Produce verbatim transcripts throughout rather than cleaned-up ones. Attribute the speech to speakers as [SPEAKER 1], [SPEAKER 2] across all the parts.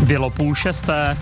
[SPEAKER 1] Bylo půl šesté.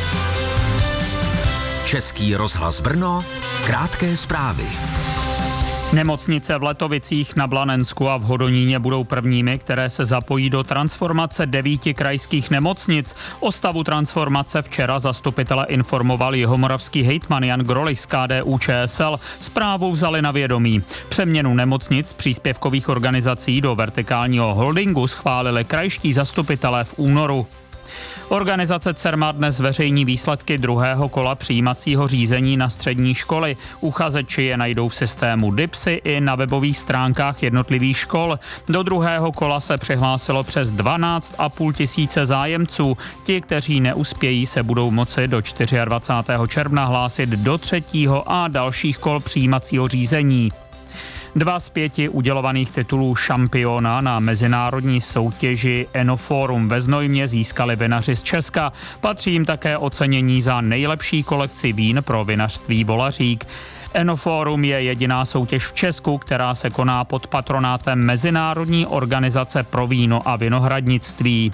[SPEAKER 2] Český rozhlas Brno, krátké zprávy.
[SPEAKER 1] Nemocnice v Letovicích, na Blanensku a v Hodoníně budou prvními, které se zapojí do transformace devíti krajských nemocnic. O stavu transformace včera zastupitele informoval jihomoravský hejtman Jan Grolich z K D U Č S L. Zprávu vzali na vědomí. Přeměnu nemocnic příspěvkových organizací do vertikálního holdingu schválili krajští zastupitelé v únoru. Organizace CERMA dnes zveřejní výsledky druhého kola přijímacího řízení na střední školy. Uchazeči je najdou v systému DIPSy i na webových stránkách jednotlivých škol. Do druhého kola se přihlásilo přes dvanáct a půl tisíce zájemců. Ti, kteří neuspějí, se budou moci do dvacátého čtvrtého června hlásit do třetího a dalších kol přijímacího řízení. Dva z pěti udělovaných titulů šampiona na mezinárodní soutěži Enoforum ve Znojmě získali vinaři z Česka. Patří jim také ocenění za nejlepší kolekci vín pro vinařství Volařík. Enoforum je jediná soutěž v Česku, která se koná pod patronátem Mezinárodní organizace pro víno a vinohradnictví.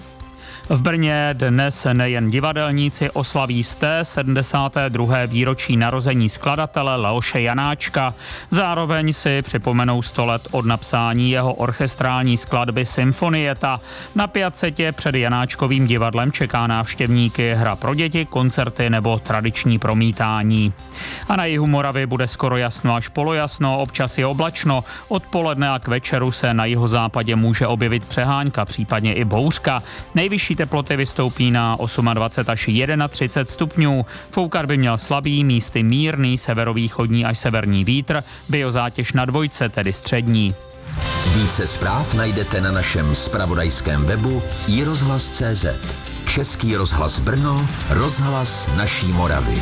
[SPEAKER 1] V Brně dnes nejen divadelníci oslaví sté sedmdesáté druhé výročí narození skladatele Leoše Janáčka. Zároveň si připomenou sto let od napsání jeho orchestrální skladby Symfonieta. Na Piacetě před Janáčkovým divadlem čeká návštěvníky hra pro děti, koncerty nebo tradiční promítání. A na jihu Moravy bude skoro jasno až polojasno, občas je oblačno. Odpoledne a k večeru se na jihozápadě může objevit přehánka, případně i bouřka. Nejvyšší teploty vystoupí na dvacet osm až třicet jedna stupňů. Foukat by měl slabý, místy mírný severovýchodní až severní vítr, biozátěž na dvojce, tedy střední.
[SPEAKER 2] Více zpráv najdete na našem zpravodajském webu i rozhlas tečka cé zet. Český rozhlas Brno, rozhlas naší Moravy.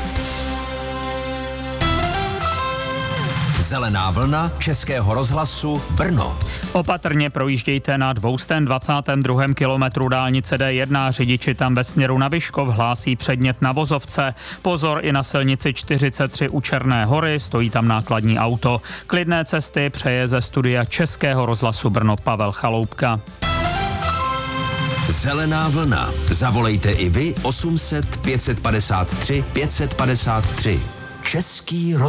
[SPEAKER 2] Zelená vlna Českého rozhlasu Brno.
[SPEAKER 1] Opatrně projíždějte na dvoustě dvacátém druhém kilometru dálnice D jedna. Řidiči tam ve směru na Vyškov hlásí přednět na vozovce. Pozor i na silnici čtyřicet tři u Černé Hory, stojí tam nákladní auto. Klidné cesty přeje ze studia Českého rozhlasu Brno Pavel Chaloupka.
[SPEAKER 2] Zelená vlna. Zavolejte i vy osm set pět set padesát tři pět set padesát tři. Český rozhlas.